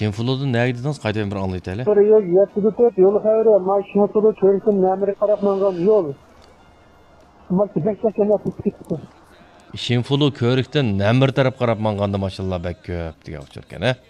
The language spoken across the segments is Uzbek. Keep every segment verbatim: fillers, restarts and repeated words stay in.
Şenfulu'da ne gidiniz? Qaytadan bir anlaytaylı. Sonra yol yetti dört yolu xavri, ma Şenfulu körükün namiri qarab mangan yol. Ma tibekçe kena tuttu. Şenfulu körükten namir taraf qarab manganda maşallah bek köp diye uçurken he.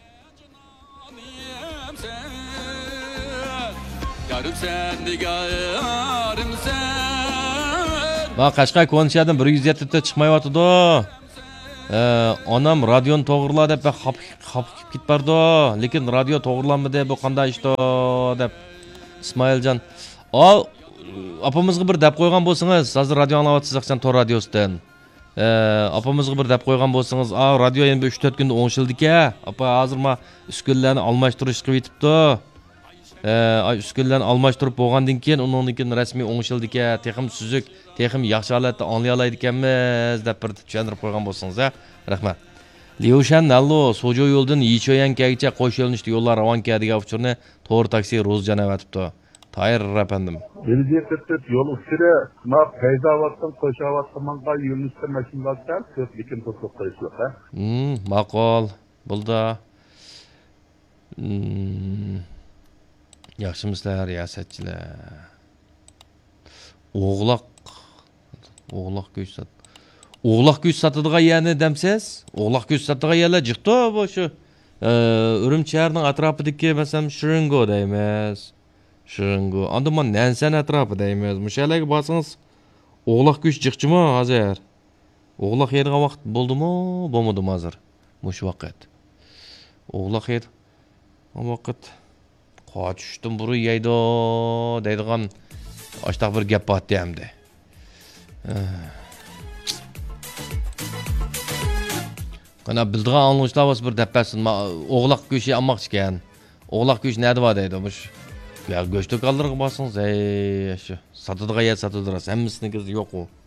Bak Qashqay konuşadan bir yuz yetti de çıkmayıvatıdı. Ee, anam radyonu to'g'irla deb xap xap ketib bardi. Lekin radio to'g'irlanmadi, bu qanday ish deb İsmailjon. Al apamizga bir deb qo'ygan bo'lsangiz, hozir radio anglayapsizsan Tor radiosidan. Ee, apamizga bir deb qo'ygan bo'lsangiz, "A, radio endi uch to'rt kunda o'ngshildi-ku. Apa, hozir ma uskunlarni almashtirish qilib yetibdi." Ee, ay uskunlarni almashtirib bo'lgandan keyin undan keyin rasmiy o'ngshildi-ku, texim suzuk, texim yaxshi holatda anglay oladi ekanmiz deb bir tushuntirib qo'ygan bo'lsangiz, ha. Rahmat. Liushan Nallo Sojo yo'ldan Yichoyan kaygacha qo'sh yo'linishda yo'llar ravonka degan uchurni to'g'ri taksi Ro'zjana vatibdi. Tayir efendim. Belediye tepet yol üstüne ma peydavattan koşavattan manga yürünüşte meşinlattan köp dikim tutup koyuşlar ha. Hmm, maqol. Bulda. Hmm. Yaxşımızlar riyasetçiler. Oğlaq. Oğlaq göç sat. Oğlaq göç satıdığına yani demsiz. Oğlaq göç satıdığına yerler çıktı bu şu. Ee, Ürümçer'nin atrafıdaki mesela Şırıngo deyimiz. Şırıngo. Andıman Nensen atrafı deyimiz. Müşerlege basınız. Oğlaq göç çıktı mı hazır? Oğlaq yerine vaqt buldu mu? Bulmadı mı hazır? Muş vakit. Oğlaq yer. O vakit. Qaçışdım buru yaydo deydigan aştaq bir gap batdı hamda. Qana bildigan anglashlar was bir deppasin oğlaq go'shi almoqchi ekan. Oğlaq go'sh nada bor deydi. Mush go'shni qoldirib basınız ey shu. Satıdığa yer satıdırası. Hammasini yo'q u.